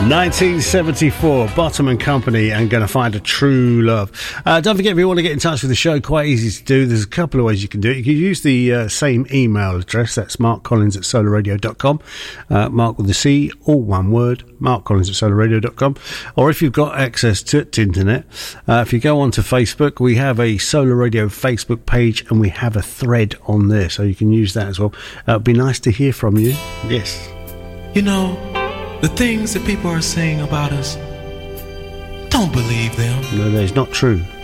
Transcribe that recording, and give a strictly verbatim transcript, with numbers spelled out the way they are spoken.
nineteen seventy-four, Bottom and Company, and Gonna Find a True Love. Uh, don't forget, if you want to get in touch with the show, quite easy to do. There's a couple of ways you can do it. You can use the uh, same email address. That's mark collins at solar radio dot com. Uh, Mark with a C, all one word, mark collins at solar radio dot com. Or if you've got access to, to internet, uh, if you go onto Facebook, we have a Solar Radio Facebook page, and we have a thread on there, so you can use that as well. Uh, it'd be nice to hear from you. Yes. You know, the things that people are saying about us, don't believe them. No, that's not true.